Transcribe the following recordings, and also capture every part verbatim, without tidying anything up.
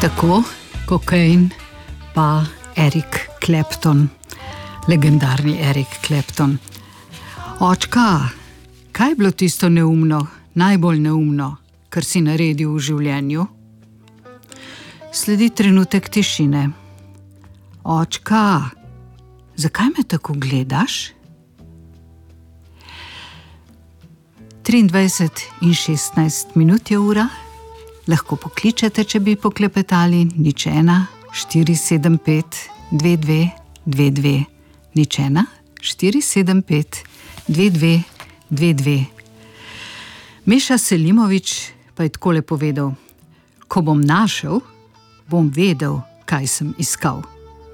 Tako, kokain pa Eric Clapton, legendarni Eric Clapton. Očka, kaj je bilo tisto neumno, najbolj neumno, kar si naredil v življenju? Sledi trenutek tišine. Očka, zakaj me tako gledaš? triindvajset in šestnajst minut je ura. Lahko pokličete, če bi poklepetali, nič ena, štiri sedem pet, dve dve, dve dve, nič ena, štiri sedem pet, dve dve, dve dve. Meša Selimovič pa je takole povedal: ko bom našel, bom vedel, kaj sem iskal.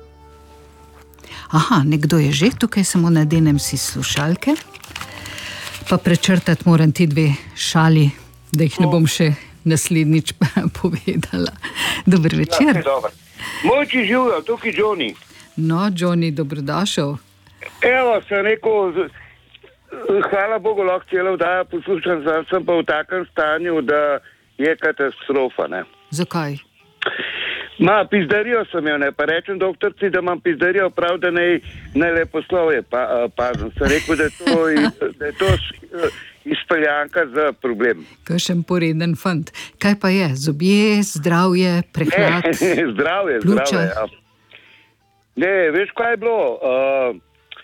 Aha, nekdo je že tukaj, samo nadenem si slušalke. Pa prečrtati moram ti dve šali, da jih ne bom še naslednjič povedala. Dober večer. Ja, dober. Mojči živijo, tukaj Johnny. No, Johnny, dobrodošel. Evo, sem rekel, hvala Bogu, lahko celo vdaja poslušam, sem pa v takem stanju, da je katastrofa, ne. Zakaj? Ma, pizdarijo sem jo, ne, pa rečem doktorci, da imam pizdarijo, prav, da ne, ne leposlovje pa, pazim. Sem rekel, da je to, da je to izpeljanka za problem. Kakšen poreden fant. Kaj pa je? Zobje, zdravje, prehlad, ne, zdravje, pljuča? Zdravje, ja. Ne, veš, kaj je bilo? Uh,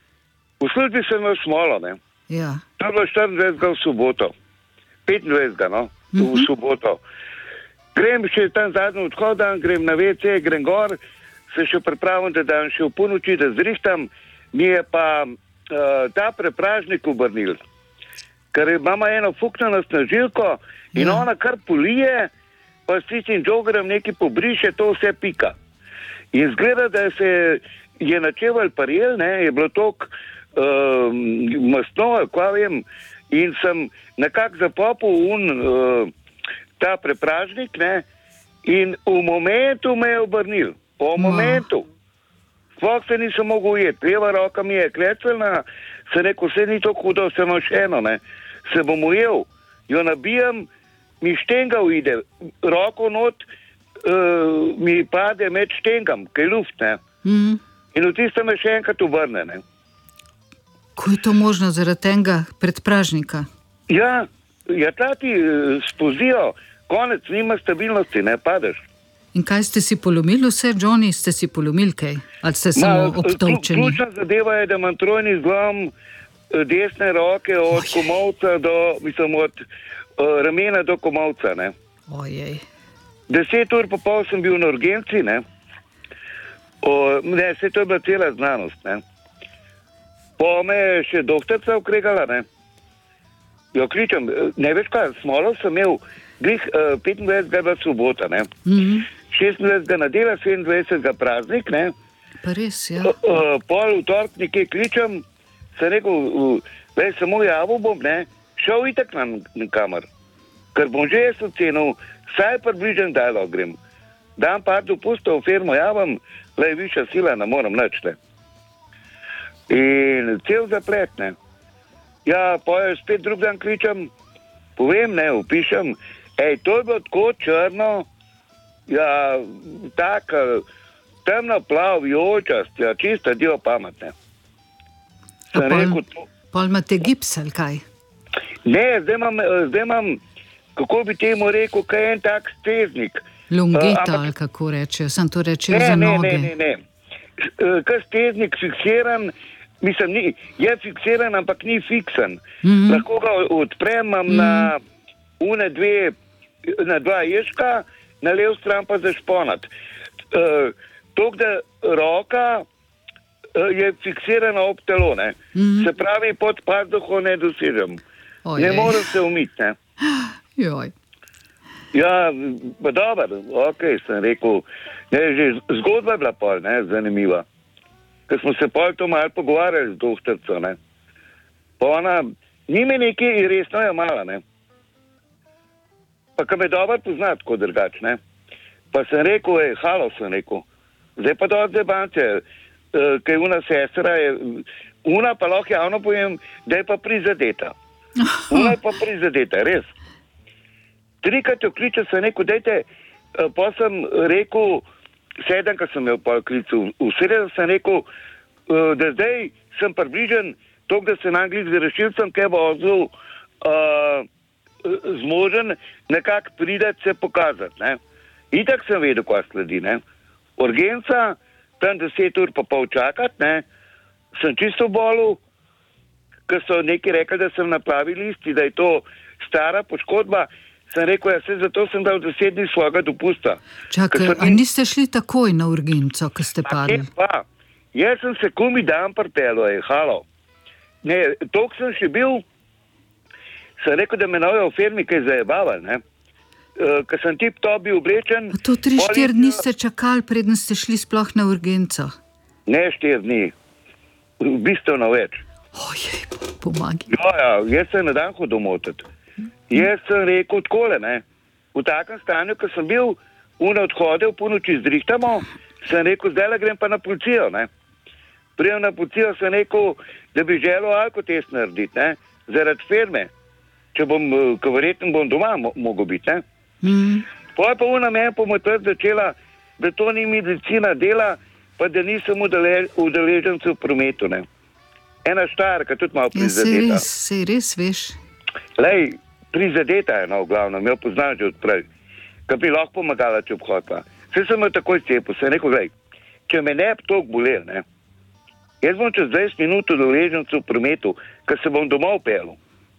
v službi sem imel smolo, ne. Ja. To je bilo štiriindvajsetega v soboto. petindvajsetega, no, mm-hmm. v soboto. Grem še tam zadnji odhod, grem na ve ce, grem gor, se še pripravim, da dam še v ponoči, da zrihtam, mi je pa uh, ta prepražnik obrnil. Ker imamo eno fuknjeno snažilko in ja. Ona kar polije, pa s tistim džogerem nekaj pobriše, to vse pika. In zgleda, da se je načeval parjel, ne, je bilo toliko uh, mastno, kva vem, in sem nekako zapopil un... Uh, ta prepražnik, ne, in v momentu me je obrnil. Po momentu. Sploh se nisem mogel ujeti. Leva roka mi je klecala, se rekel, vse ni to hudo, se imam še eno, ne. Se bom ujel, jo nabijam, mi štenga ujde, roko not uh, mi pade med štengam, kaj luft, ne. Mm. In v tiste me še enkrat obrne, ne. Ko je to možno zaradi tega predpražnika? Ja, ja, tati uh, spozijo, konec, nima stabilnosti, ne, padeš. In kaj ste si polomili vse, Johnny? Ste si polomili kaj? Ali ste samo obtolčeni? Ključna zadeva je, da imam trojni zlom desne roke od Ojej. Komolca do, mislim, od uh, ramena do komolca, ne. Ojej. Deset ur pa pol sem bil na urgenci, ne. O, ne, se to je bila cela znanost, ne. Po me je še doktorca ukregala, ne. Jo, kličem, ne veš kaj, smolo sem imel glih uh, petindvajsetega sobota, ne. Mm-hmm. šestindvajsetega nedela, sedemindvajsetega praznik, ne. Pa res, ja. Uh, uh, pol v tork nekaj kličem, sem rekel, uh, le samo javil bom, ne, šel itak na kamer, ker bom že jaz ocenil, saj približen dalo grem. Dan par dopustov v firmo javim, le višja sila, ne moram nič, ne. In cel zaplet, ne. Ja, pa jo spet drug dan kličem, povem, ne, upišem, ej, to je bilo tako črno, ja, tak, temno plav, vijolčast, ja, čista dio pametne. Sem pol, rekel to. Pol imate gips, ali kaj? Ne, zdaj imam, zdaj imam, kako bi temu rekel, kaj je en tak steznik. Longita, uh, ali kako rečejo, sem to rečejo za noge. Ne, ne, ne, ne, kaj steznik fiksiran, mislim, ni, je fiksiran, ampak ni fiksen. Mm-hmm. Lahko ga odprem mm-hmm. na une dve, na dva ješka, na lev stran pa za šponat. Uh, Tok, da roka uh, je fiksirana ob telo, ne. Mm-hmm. Se pravi, pod pazduho ne dosežem. Ojej. Ne moram se umiti, ne. Joj. Ja, pa dober, okej, sem rekel, ne, že zgodba je bila pol, ne, zanimiva. Ker smo se pol to malo pogovarjali z doktorco, ne. Pa ona, ni me nekaj resno je mala, ne. Pa ka me dober pozna tako drugač, ne. Pa sem rekel, ej, halo sem rekel, zdaj pa dosti debance, uh, kaj una sestra je, una pa lahko javno povem, da je pa prizadeta. Una je pa prizadeta, res. Trikrat jo kliče, sem rekel, dajte, uh, pa sem rekel, sedem, ko sem imel pol klicu, v sredo sem rekel, uh, da zdaj sem približen to, da se na Angliji z rešilcem, ki bo ozul uh, zmožen nekako pridati se pokazati. Ne. Itak sem vedel, kaj sledi. Ne. Urgenca, tam deset ur pa pol čakati, ne. Sem čisto bolel, ker so neki rekli, da sem na pravi listi, da je to stara poškodba. Sem rekel, ja, se zato sem dal deset dni svojega dopusta. Čakaj, a niste šli takoj na urgenco, ko ste padli? Pa, jaz sem se kumi dan prpelo, je, halo. Ne, toliko sem še bil, sem rekel, da me nojo v firmi kaj zajebaval, ne. Uh, ker sem tip to bil oblečen. A to tri, štiri dni ste čakali, preden ste šli sploh na urgenco? Ne, štiri dni. Bistveno več. Ojej, pomagi. Ja, ja, jaz sem na dan hodil motiti. Jaz sem rekel takole, ne. V takem stanju, ko sem bil, une odhode v ponoči zdrihtamo, sem rekel, zdaj grem pa na policijo, ne. Prijem na policijo, sem rekel, da bi želel alkotest narediti, ne, zaradi firme. Če bom, ko verjetno bom doma mo mogo biti, ne. Mm. Poj pa una meni pomotati začela, da to ni medicina dela, pa da nisem udeležencev v prometu, ne. Ena štarka, tudi malo prizadeta. Ja, sej res, sej res, veš. Lej, prizadeta je, no, v glavnem, jo poznam že odprej, ka bi lahko pomagala, če obhodila. Vse sem jo takoj cepil, sem rekel, glej, če me ne bi toliko bolel, ne, jaz bom čez dvajset minut udeležencev v prometu, ker se bom domov pelil.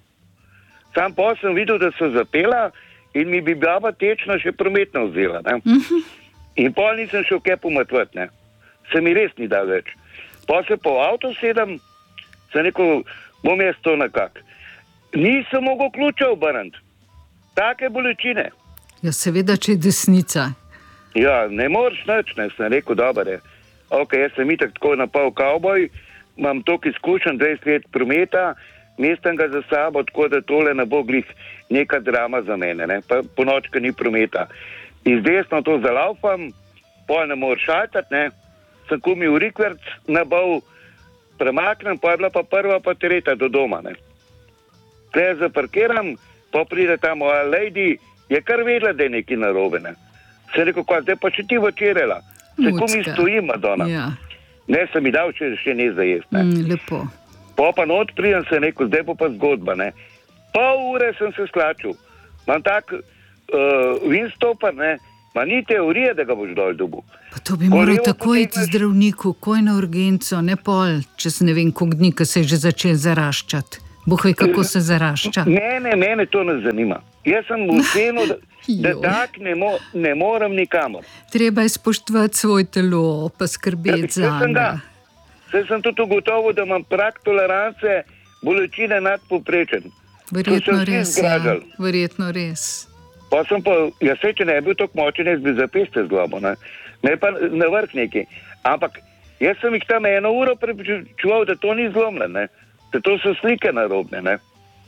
Sam pa sem videl, da so zapela in mi bi baba tečna še prometno vzela, ne. Mhm. In pol nisem šel kaj pomatvati, ne. Se mi res ni dal več. Pa se po avto sedem, sem rekel, bom jaz to nekak. Nisem mogel ključa obrniti. Take bolečine. Ja, seveda, če je desnica. Ja, ne moreš nič, ne, sem rekel, dober je. Ok, jaz sem itak tako napal kavboj, imam toliko izkušenj, dvajset let prometa, mestam ga za sabo, tako da tole ne bo glih neka drama za mene, ne, pa po nočka ni prometa. In zdesno to zalaufam, pol ne moreš šaltati, ne, sem kumi v rikverc nabal, premaknem, pa je bila pa prva, pa tretja do doma, ne. Tle zaparkiram, pa pride ta moja lady, je kar vedela, da je nekaj narobe, ne. Sem rekel, kaj, zdaj pa še ti večerela. Se kumi stojim, Madonna. Ja. Ne, sem mi dal še, še ne zajest, ne. Mm, lepo. Pa pa not prijem, sem rekel, zdaj bo pa zgodba, ne. Pol ure sem se sklačil. Imam tak uh, vinstopar, ne, ma ni teorije, da ga boš dol dobil. Pa to bi moral takoj iti zdravniku, koj na urgenco, ne pol, čez ne vem koliko dni, ko se je že začel zaraščati. Boh ve, kako se zarašča. Mene, mene to ne zanima. Jaz sem v cenu, da, da tak ne, mo, ne moram nikamor. Treba je spoštovati svoj telo, pa skrbeti za njega. Saj sem tudi ugotovil, da imam prak tolerance bolečine nadpovprečen. Verjetno res, ja. Verjetno res. Pa sem pa, jaz se, če ne bi bil tako močen, jaz bi zapeste zglobo, ne. Ne pa na vrh neki. Ampak jaz sem jih tam eno uro prepričeval, da to ni zlomljen, ne. Da to so slike narobne, ne.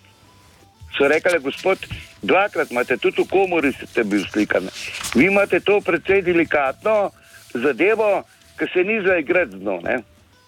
So rekali, gospod, dvakrat imate, tudi v komori ste bil slikan. Vi imate to precej delikatno zadevo, ki se ni za igrati z dno, ne.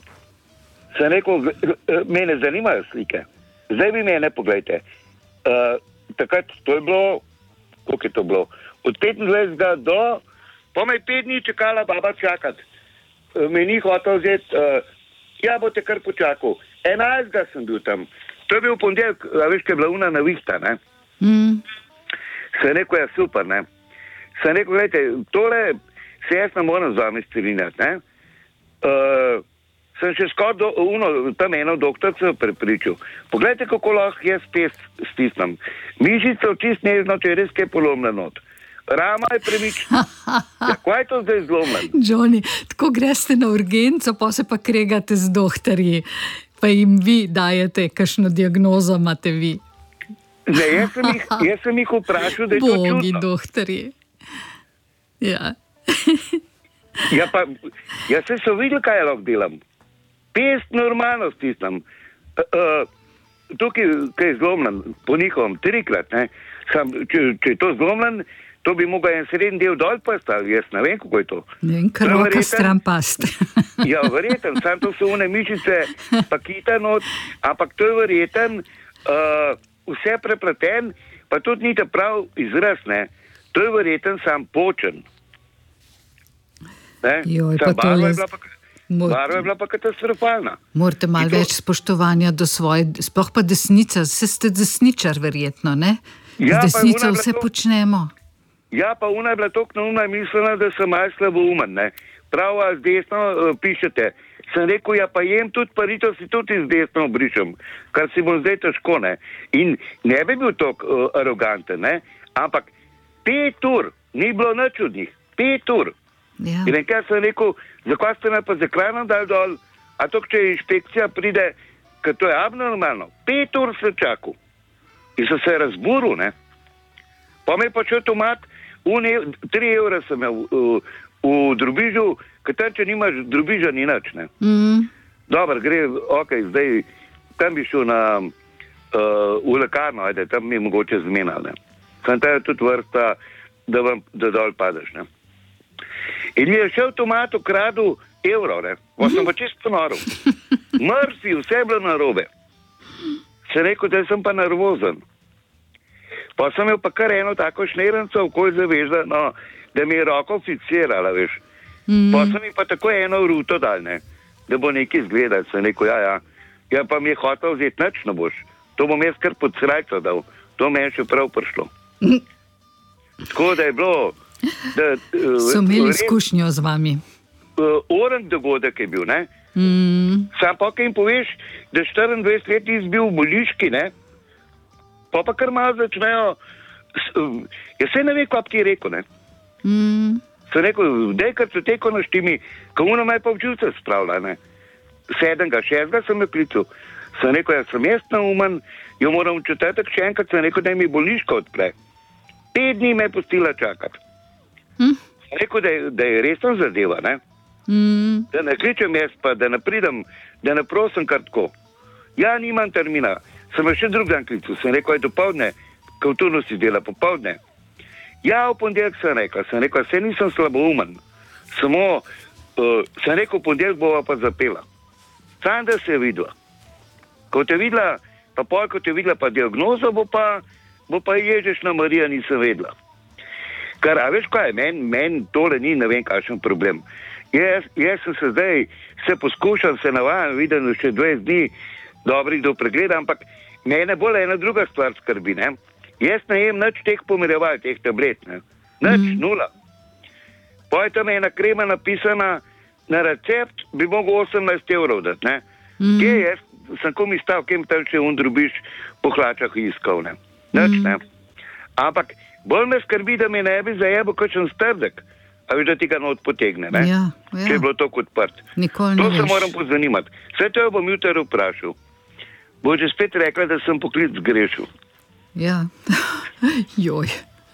Sem rekel, mene zanimajo slike. Zdaj vi mene pogledajte. Uh, takrat, to je bilo, koliko je to bilo? Od petindvajsetega do, pa me je pet dni čakala baba čakati. Uh, me ni hotel vzeti, uh, ja, bote kar počakal. enajstega sem bil tam. To je bil ponedeljek, a veš, kaj je bila una navihta, ne? Mm. Sem rekel, ja, super, ne? Sem rekel, gledajte, tole se jaz ne moram z vami strinjati, ne? Uh, sem še skoraj do, uno, tam eno doktorco prepričal. Poglejte, kako lahko jaz pest stisnem. Mišico čist nežno, če je res kaj polomljen not. Rama je premična. Ja, kaj je to zdaj zlomljen? Johnny, tako greste na urgenco, pa se pa kregate z doktorji, pa jim vi dajete, kakšno diagnozo imate vi. Ne, jaz sem jih, jaz sem jih vprašal, da je to čudno. Bogi doktorji. Ja. Ja, pa, jaz se so videl, kaj lahko delam. Pest normalno stisnem. Uh, uh, tukaj, kaj je zlomljen, po njihovem, trikrat, ne. Sam, če, če je to zlomljen, to bi mogel en srednji del dol postaviti, jaz ne vem, kako je to. Ne vem, kar roka stran past. Ja, verjeten, sam to so one mišice, pa kita not, ampak to je verjeten, uh, vse prepleten, pa tudi ni ta prav izraz, ne. To je verjeten sam počen. Ne? Joj, Sam pa barva, tole... je bila pa, Mor... barva je bila pa katastrofalna. Morate malo to... več spoštovanja do svoje, sploh pa desnica, vse ste desničar verjetno, ne? Ja, Z desnico vse to... počnemo. Ja, pa ona je bila toliko neumna in mislila, da sem malo slaboumen, ne. Prav, a z desno uh, pišete. Sem rekel, ja, pa jem tudi parito, si tudi z desno obrišem, kar si bom zdaj težko, ne. In ne bi bil toliko uh, aroganten, ne. Ampak pet ur, ni bilo nič od njih, pet ur. Ja. In enkrat sem rekel, zakaj ste me pa za kranom dal dol, a to, če inšpekcija pride, ker to je abnormalno. Pet ur sem čakal. In sem se razburil, ne. Pa me je počel tomat, une, tri evre sem imel v, v drobižu, ker tam, če nimaš drobiža, ni nič, ne. Mm. Dobar, gre, ok, zdaj, tam bi šel na, uh, v lekarno, ajde, tam mi je mogoče zmenal, ne. Sem tam je tudi vrsta, da vam, da dol padeš, ne. In mi je šel tomat ukradil evro, ne. Pa sem pa čisto noril. Mrsi, vse je bilo narobe. Se rekel, da sem pa nervozen. Pa sem imel pa kar eno tako šnerenco, okoli zavežda, no, da mi je roko oficirala, veš. Mm. Pa sem mi pa tako eno ruto dal, ne, da bo nekaj izgledal. Sem rekel, ja, ja, ja, pa mi je hotel vzeti nič, ne boš. To bom jaz kar pod srajco dal. To me je še prav prišlo. Mm. Tako da je bilo... Da, uh, so imeli izkušnjo z vami. Uh, Oren dogodek je bil, ne. Mm. Sam pa, kaj jim poveš, da štiriindvajset let nisi bil v bolniški, ne. Pa pa kar malo začnejo, jaz se ne ve, kaj bi ti rekel, ne. Mm. Sem rekel, dej, kar se teko naštimi, ko ono me je pa včilce spravila, ne. Sedemga, šestga sem me klical. Sem rekel, jaz sem jaz naumen, jo moram v četrtek še enkrat, sem rekel, da mi bolniška odpre. Pet dni me je pustila čakati. Mm. Sem rekel, da je, da je resno zadeva, ne. Mm. Da ne kličem jaz pa, da ne pridem, da ne prosim kar tako. Ja, nimam termina. Sem še drug dan klical, sem rekel, je dopoldne, ko v Tunu si dela popoldne. Ja, v ponedeljek sem rekel, sem rekel, se nisem slaboumen. Samo, uh, sem rekel, v ponedeljek bova pa zapela. Sam da se je videla. Ko te videla, pa pol, ko te videla pa diagnozo, bo pa, bo pa Ježešna Marija nisem vedela. Kar, a veš kaj, meni men tole ni, ne vem, kakšen problem. Jaz, jaz sem se zdaj, se poskušam, se navajam, vidim še dvajset dni dobrih do pregleda, ampak mene bolj ena druga stvar skrbi, ne. Jaz ne jem nič teh pomirjeval, teh tablet, ne. Nič, mm. nula. Pa je tam ena krema napisana na recept, bi mogel osemnajst evrov dati, ne. Mm. Kje jaz, sem komi stav, kje mi tam še un drobiš po hlačah iskal, ne. Nič, mm. ne. Ampak bolj me skrbi, da mi ne bi zajebo kakšen strdek, a veš, da ti ga not potegne, ne? Ja, ja. Če je bilo to kot prt. Nikoli to ne se veš. moram pozanimati. Vse to jo bom jutri vprašal. Bo že spet rekla, da sem poklic zgrešil. Ja, joj.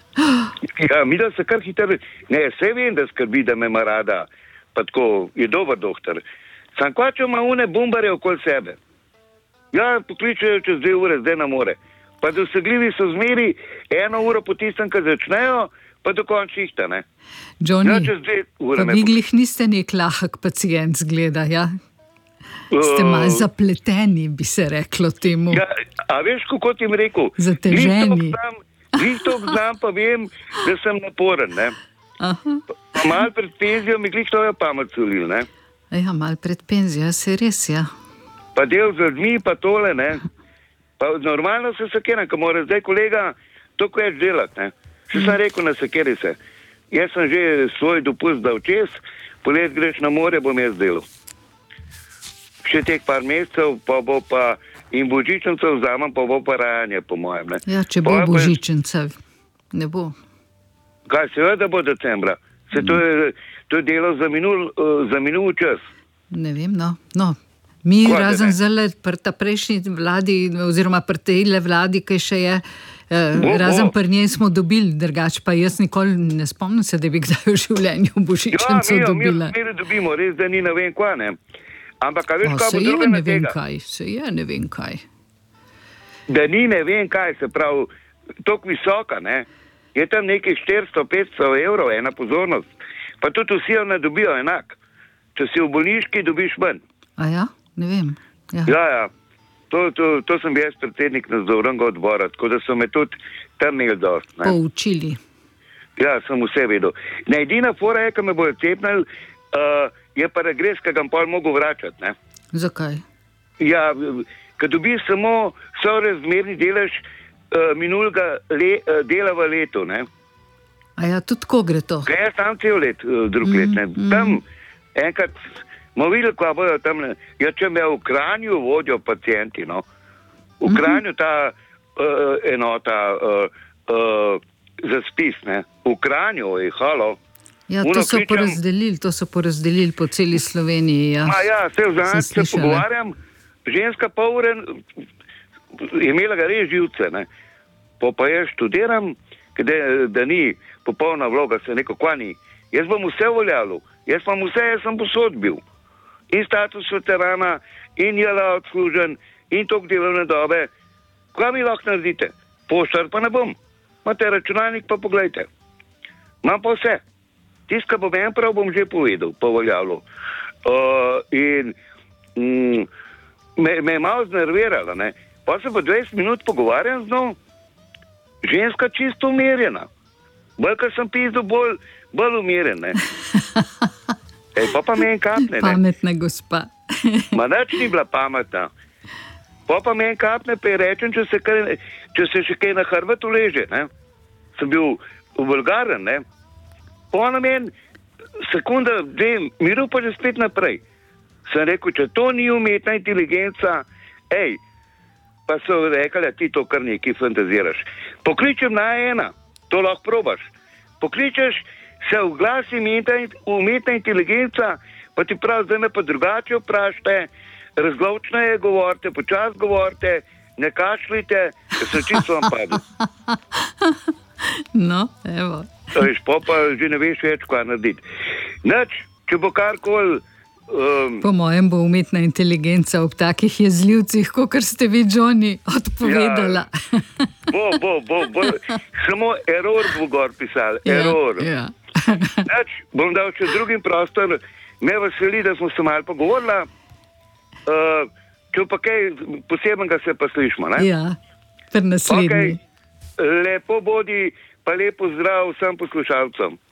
Ja, mi da se kar hitro... Ne, vse vem, da skrbi, da me ima rada, pa tako, je dober doktor. Sam kvačo ima une bombare okoli sebe. Ja, pokličejo čez dve ure, zdaj na more. Pa dosegljivi so zmeri eno uro po tistem, ko začnejo, pa do konca ihta, ne. Johnny, ja, čez dve ure pa vi glih niste nek lahek pacient, zgleda, ja? Ste malo zapleteni, bi se reklo temu. Ja, a veš, kako ti mi rekel? Zateženi. Glih to znam, pa vem, da sem naporen, ne. Aha. Pa malo pred penzijo mi glih to je pamet solil, ne. Ja, malo pred penzijo, se res, ja. Pa del z ljudmi, pa tole, ne. Pa normalno se sekiram, ko mora zdaj kolega toliko več delati, ne. Še sem rekel, na sekeri se. Jaz sem že svoj dopust dal čez, polet greš na more, bom jaz delal. Še teh par mesecev, pa bo pa in božičencev vzamem, pa bo pa rajanje, po mojem, ne. Ja, če bo pa, božičencev, ne bo. Kaj, seveda bo decembra. Se to je, to je delo za minul, uh, za minul čas. Ne vem, no. No. Mi Kvade, razen ne? zelo pri ta prejšnji vladi, oziroma pri tejle vladi, ki še je, eh, Bo, razen bo. pri njej smo dobili, drugač pa jaz nikoli ne spomnim se, da bi kdaj v življenju božičencev Ja, mi, dobila. mi, mi dobimo, res, da ni ne vem kva, ne. Ampak, a veš, O, kaj se bo je druga ne na vem tega? kaj, se je ne vem kaj. Da ni ne vem kaj, se pravi, toliko visoka, ne. Je tam nekaj štiristo, petsto evrov, ena pozornost. Pa tudi vsi jo ne dobijo enak. Če si v bolniški, dobiš manj. A ja, ne vem. Ja. Ja, ja. To, to, to sem bil jaz predsednik nadzornega odbora, tako da so me tudi tam imeli dost, ne. Poučili. Ja, sem vse vedel. Ne, edina fora je, ko me bojo cepnili, uh, je pa regres, ki ga bom pol mogel vračati. Ne? Zakaj? Ja, ko dobiš samo sorazmerni delež uh, minulega le, uh, dela v letu. Ne? A ja, tudi ko gre to? Kaj jaz tam cel let, uh, drug mm, let. Ne? mm. Tam enkrat smo videli, ko bojo tam, ja, če me v Kranju vodijo pacijenti, no? V Kranju ta uh, enota uh, uh, za spis, ne? V Kranju je halo. Ja, to so porazdelili, to so porazdelili po celi Sloveniji. Ja, Ma ja, se vzaj se pogovarjam, ženska pa ure je imela ga res živce, ne. Po pa jaz študiram, da, da ni popolna vloga, se neko kvani. Jaz bom vse voljalo, jaz bom vse, jaz sem posod bil. In status veterana, in jela odslužen, in tok delovne dobe. Kaj mi lahko naredite? Poštar pa ne bom. Imate računalnik, pa pogledajte. Imam pa vse. Tiska bom en prav, bom že povedal, po voljalo. Uh, in mm, me, me je malo znervirala, ne. Pa se pa dvajset minut pogovarjam z njo, ženska čisto umirjena. Bolj, kar sem pizdo, bolj, bolj umirjen, ne. Ej, pa pa me en kapne, ne. Pametna gospa. Ma nič ni bila pametna. Pa pa me en kapne, pa je rečem, če se, kaj, če se še kaj na hrbtu leže, ne. Sem bil vulgaren, ne. Pa na men, sekunda, dve, miru pa že spet naprej. Sem rekel, če to ni umetna inteligenca, ej, pa so rekali, ti to kar nekaj fantaziraš. Pokličem na ena, to lahko probaš. Pokličeš, se oglasi umetna inteligenca, pa ti prav, zdaj me pa drugače vprašajte, razglavčneje govorite, počas govorite, ne kašljite, da se čisto vam padel. No, evo. Veš, pa pa že ne veš več, kaj narediti. Nič, če bo karkoli... Um, po mojem bo umetna inteligenca ob takih jezljivcih, kakor ste vi, Johnny, odpovedala. Ja, bo, bo, bo, bo. Samo error bo gor pisali. Error. Ja, ja. Nič, bom dal še drugim prostor. Me veseli, da smo se malo pogovorila. Uh, če pa kaj posebnega se pa slišimo, ne? Ja, ter naslednji. Okay. Lepo bodi, pa lepo zdrav vsem poslušalcem.